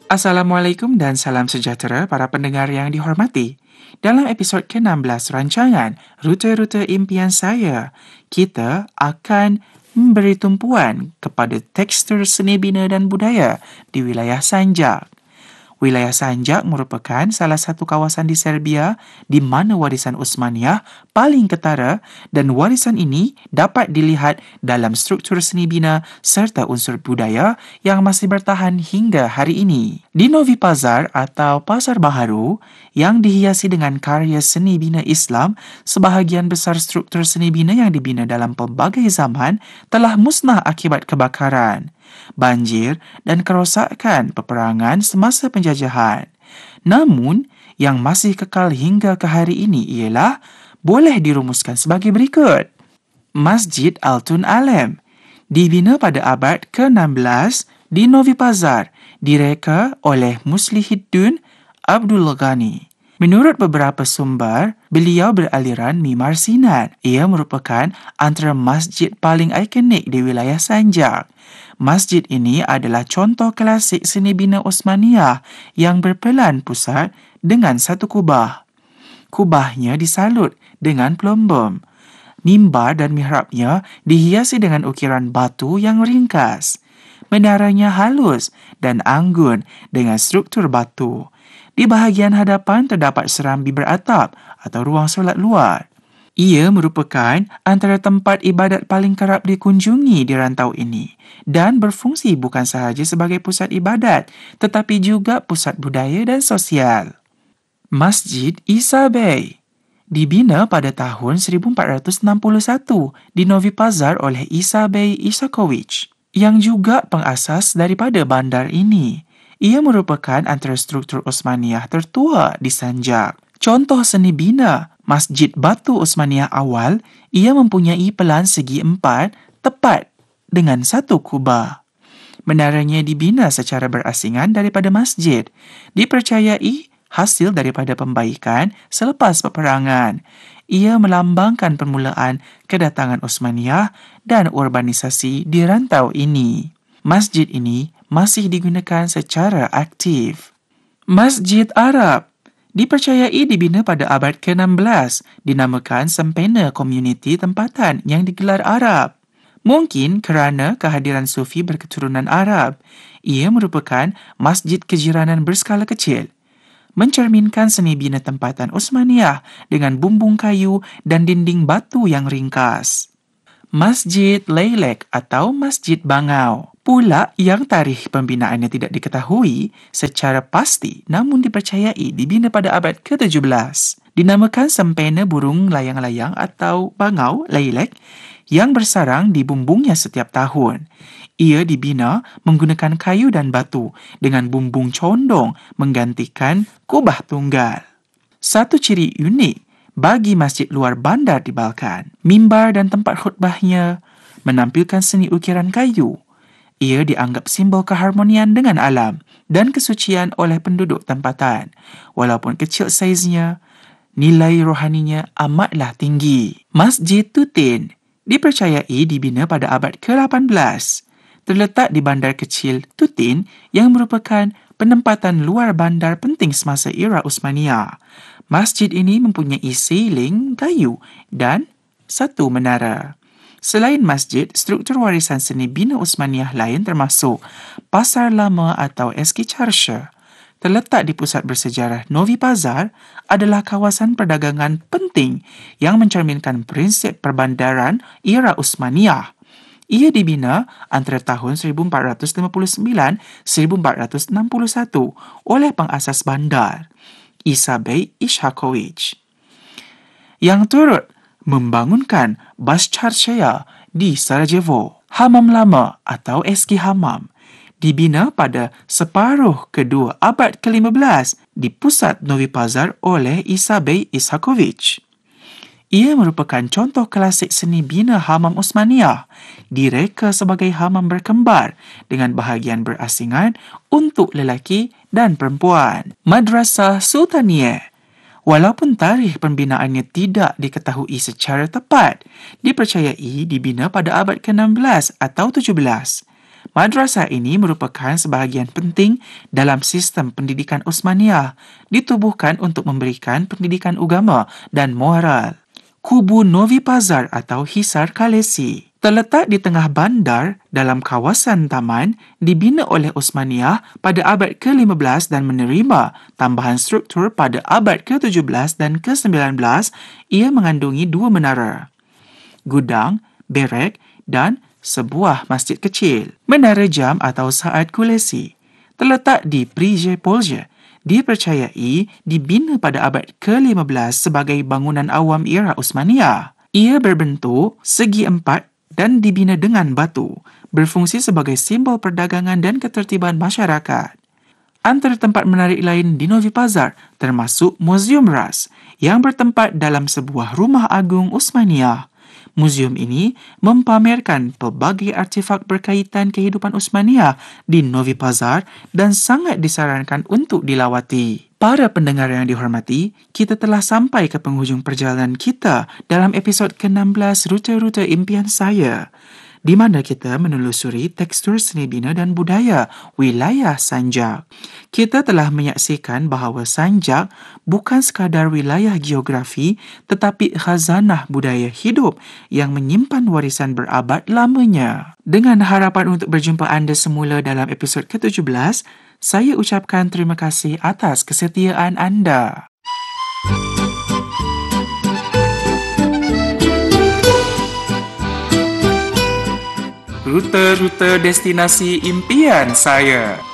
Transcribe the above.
Assalamualaikum dan salam sejahtera para pendengar yang dihormati. Dalam episod ke-16 rancangan Rute-Rute Impian Saya, kita akan memberi tumpuan kepada tekstur seni bina dan budaya di wilayah Sanjak. Wilayah Sanjak merupakan salah satu kawasan di Serbia di mana warisan Osmaniyah paling ketara dan warisan ini dapat dilihat dalam struktur seni bina serta unsur budaya yang masih bertahan hingga hari ini. Di Novi Pazar atau Pasar Baharu yang dihiasi dengan karya seni bina Islam, sebahagian besar struktur seni bina yang dibina dalam pelbagai zaman telah musnah akibat kebakaran, banjir dan kerosakan peperangan semasa penjajahan. Namun, yang masih kekal hingga ke hari ini ialah boleh dirumuskan sebagai berikut. Masjid Altun Alem dibina pada abad ke-16 di Novi Pazar, direka oleh Muslihuddin Abdul Ghani. Menurut beberapa sumber, beliau beraliran Mimar Sinan. Ia merupakan antara masjid paling ikonik di wilayah Sanjak. Masjid ini adalah contoh klasik seni bina Osmaniyah yang berpelan pusat dengan satu kubah. Kubahnya disalut dengan pelombom. Mimbar dan mihrabnya dihiasi dengan ukiran batu yang ringkas. Menaranya halus dan anggun dengan struktur batu. Di bahagian hadapan terdapat serambi beratap atau ruang solat luar. Ia merupakan antara tempat ibadat paling kerap dikunjungi di rantau ini dan berfungsi bukan sahaja sebagai pusat ibadat tetapi juga pusat budaya dan sosial. Masjid Isa Bey dibina pada tahun 1461 di Novi Pazar oleh Isa Bey Isakovic yang juga pengasas daripada bandar ini. Ia merupakan antara struktur Osmaniyah tertua di Sanjak. Contoh seni bina Masjid Batu Osmaniyah awal, ia mempunyai pelan segi 4 tepat dengan satu kubah. Menaranya dibina secara berasingan daripada masjid. Dipercayai hasil daripada pembaikan selepas peperangan. Ia melambangkan permulaan kedatangan Osmaniyah dan urbanisasi di rantau ini. Masjid ini masih digunakan secara aktif. Masjid Arab dipercayai dibina pada abad ke-16, dinamakan sempena komuniti tempatan yang digelar Arab. Mungkin kerana kehadiran sufi berketurunan Arab, ia merupakan masjid kejiranan berskala kecil, mencerminkan seni bina tempatan Osmaniyah dengan bumbung kayu dan dinding batu yang ringkas. Masjid Leylek atau Masjid Bangau pula yang tarikh pembinaannya tidak diketahui secara pasti namun dipercayai dibina pada abad ke-17. Dinamakan sempena burung layang-layang atau bangau Leylek yang bersarang di bumbungnya setiap tahun. Ia dibina menggunakan kayu dan batu dengan bumbung condong menggantikan kubah tunggal. Satu ciri unik bagi masjid luar bandar di Balkan, mimbar dan tempat khutbahnya menampilkan seni ukiran kayu. Ia dianggap simbol keharmonian dengan alam dan kesucian oleh penduduk tempatan. Walaupun kecil saiznya, nilai rohaninya amatlah tinggi. Masjid Tutin dipercayai dibina pada abad ke-18. Terletak di bandar kecil Tutin yang merupakan penempatan luar bandar penting semasa era Osmaniyah. Masjid ini mempunyai seiling kayu dan satu menara. Selain masjid, struktur warisan seni bina Osmaniyah lain termasuk Pasar Lama atau Eski Çarşı. Terletak di pusat bersejarah Novi Pazar adalah kawasan perdagangan penting yang mencerminkan prinsip perbandaran era Osmaniyah. Ia dibina antara tahun 1459-1461 oleh pengasas bandar, Isa Bey Isakovic, yang turut membangunkan Basçarşaya di Sarajevo. Hamam Lama atau Eski Hamam dibina pada separuh kedua abad ke-15 di pusat Novi Pazar oleh Isa Bey Isakovic. Ia merupakan contoh klasik seni bina hamam Osmaniyah, direka sebagai hamam berkembar dengan bahagian berasingan untuk lelaki dan perempuan. Madrasah Sultaniyah, walaupun tarikh pembinaannya tidak diketahui secara tepat, dipercayai dibina pada abad ke-16 atau 17. Madrasah ini merupakan sebahagian penting dalam sistem pendidikan Osmaniyah, ditubuhkan untuk memberikan pendidikan agama dan moral. Kubu Novi Pazar atau Hisar Kalesi terletak di tengah bandar dalam kawasan taman, dibina oleh Osmaniyah pada abad ke-15 dan menerima tambahan struktur pada abad ke-17 dan ke-19. Ia mengandungi 2 menara, gudang, berek dan sebuah masjid kecil. Menara jam atau saat Kulesi terletak di Prijepolje, dipercayai dibina pada abad ke-15 sebagai bangunan awam era Osmaniyah. Ia berbentuk segi empat dan dibina dengan batu, berfungsi sebagai simbol perdagangan dan ketertiban masyarakat. Antara tempat menarik lain di Novi Pazar termasuk Muzium Ras yang bertempat dalam sebuah rumah agung Osmaniyah. Muzium ini mempamerkan pelbagai artefak berkaitan kehidupan Osmaniyah di Novi Pazar dan sangat disarankan untuk dilawati. Para pendengar yang dihormati, kita telah sampai ke penghujung perjalanan kita dalam episod ke-16 Rute-Rute Impian Saya, di mana kita menelusuri tekstur seni bina dan budaya wilayah Sanjak. Kita telah menyaksikan bahawa Sanjak bukan sekadar wilayah geografi tetapi khazanah budaya hidup yang menyimpan warisan berabad lamanya. Dengan harapan untuk berjumpa anda semula dalam episod ke-17, saya ucapkan terima kasih atas kesetiaan anda. Rute-rute destinasi impian saya.